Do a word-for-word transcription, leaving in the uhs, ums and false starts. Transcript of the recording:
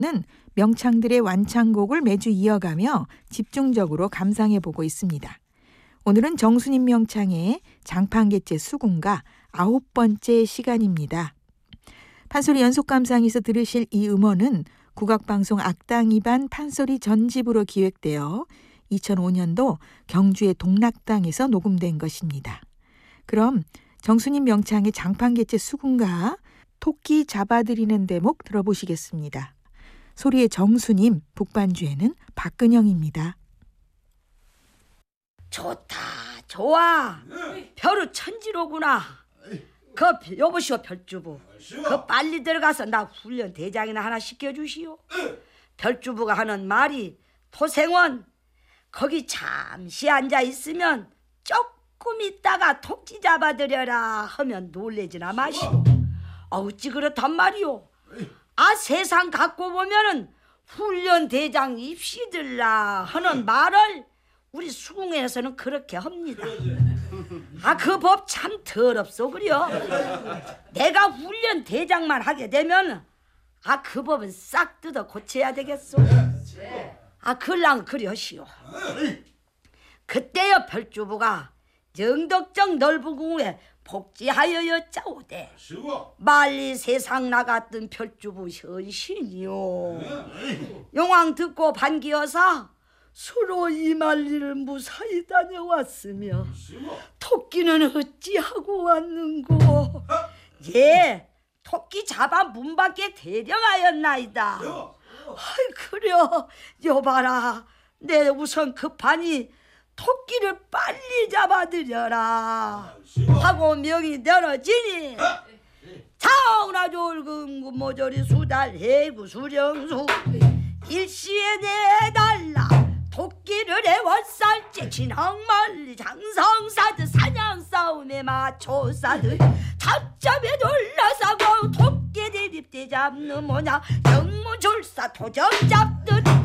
명창들의 완창곡을 매주 이어가며 집중적으로 감상해보고 있습니다. 오늘은 정순임 명창의 장판객제 수군가 아홉 번째 시간입니다. 판소리 연속 감상에서 들으실 이 음원은 국악방송 악당 이 반 판소리 전집으로 기획되어 이천오 년도 경주의 동락당에서 녹음된 것입니다. 그럼 정순임 명창의 장판객제 수군가 토끼 잡아들이는 대목 들어보시겠습니다. 소리의 정순임, 북반주에는 박근영입니다. 좋다 좋아. 별우 천지로구나. 그 여보시오 별주부, 그 빨리 들어가서 나 훈련 대장이나 하나 시켜주시오. 별주부가 하는 말이 토생원 거기 잠시 앉아 있으면 조금 있다가 토끼 잡아들여라 하면 놀래지나 마시오. 아 어찌 그렇단 말이오. 아 세상 갖고 보면은 훈련 대장 입시들라 하는 말을 우리 수궁에서는 그렇게 합니다. 아 그 법 참 더럽소 그려. 내가 훈련 대장만 하게 되면 아 그 법은 싹 뜯어 고쳐야 되겠소. 아 그랑 그려시오. 그때여 별주부가 정덕정 넓은 궁에 복지하여 여짜오되 말리 세상 나갔던 별주부 현신이요. 용왕 듣고 반기어서 수로 이말리를 무사히 다녀왔으며 토끼는 어찌하고 왔는고. 예, 토끼 잡아 문 밖에 대령하였나이다. 아이 그려 여봐라. 내 우선 급하니 토끼를 빨리 잡아들여라 하고 명이 내려지니 자오나 졸금 모조리 수달 해구 수령수 일시에 내달라. 토끼를 해원살제 진항말리 장성사드 사냥싸움에 맞춰사드 잡잡에 놀라사고 토끼 대립대 잡는 뭐냐 영무줄사 도적 잡듯